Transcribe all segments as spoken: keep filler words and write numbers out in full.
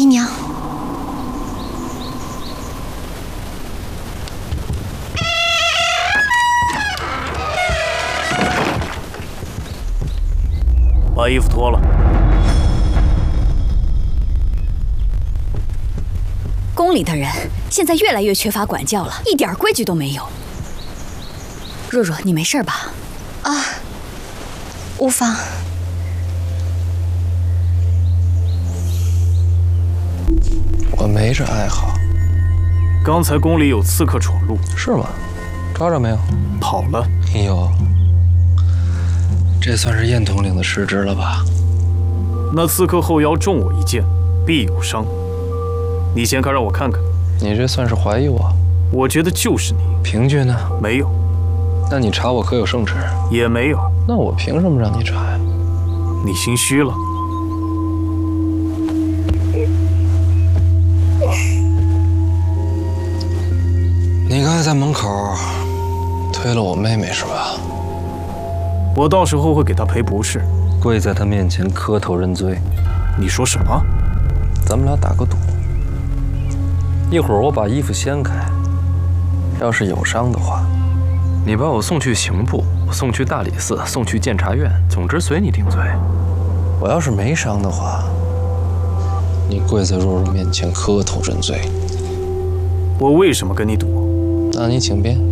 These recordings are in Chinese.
姨娘。 把衣服脱了。 宫里的人现在越来越缺乏管教了，一点规矩都没有。若若，你没事吧？ 啊，无妨。 我没这爱好。 刚才宫里有刺客闯入， 是吗？抓着没有？ 跑了。 哎呦，这算是燕统领的失职了吧？ 那刺客后腰中我一剑，必有伤。你先开，让我看看。 你这算是怀疑我？ 我觉得就是你。 凭据呢？ 没有。 那你查我可有圣旨？ 也没有。 那我凭什么让你查呀？ 你心虚了。 你刚才在门口推了我妹妹是吧？ 我到时候会给她赔不是， 跪在她面前磕头认罪。 你说什么？ 咱们俩打个赌，一会儿我把衣服掀开，要是有伤的话，你把我送去刑部，我送去大理寺，送去监察院，总之随你定罪。我要是没伤的话，你跪在若若面前磕头认罪。 我为什么跟你赌？ 那你请便。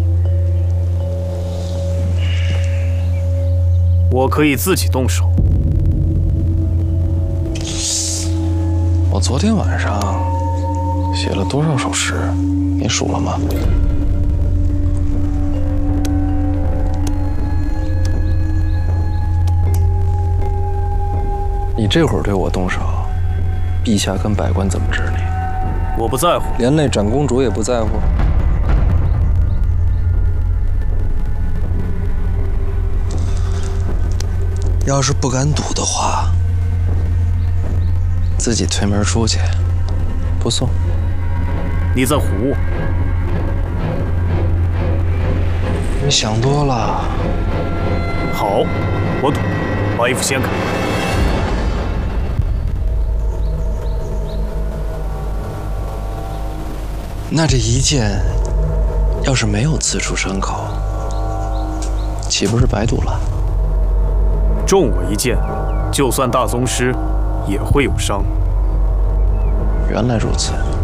我可以自己动手。 我昨天晚上写了多少首诗，你数了吗？你这会儿对我动手，陛下跟百官怎么治你？ 我不在乎， 连累长公主也不在乎。要是不敢赌的话，自己推门出去，不送。 你在唬我？ 你想多了。 好，我赌，把衣服掀开。 那这一剑，要是没有刺出伤口，岂不是白赌了？ 中我一剑，就算大宗师，也会有伤。 原来如此。